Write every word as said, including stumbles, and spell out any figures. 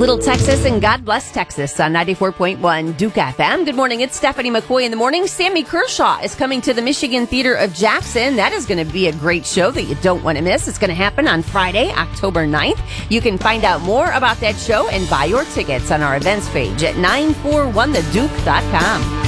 Little Texas and God Bless Texas on ninety-four point one Duke F M. Good morning. It's Stephanie McCoy in the morning. Sammy Kershaw is coming to the Michigan Theater of Jackson. That is going to be a great show that you don't want to miss. It's going to happen on Friday, October ninth. You can find out more about that show and buy your tickets on our events page at nine four one the duke dot com.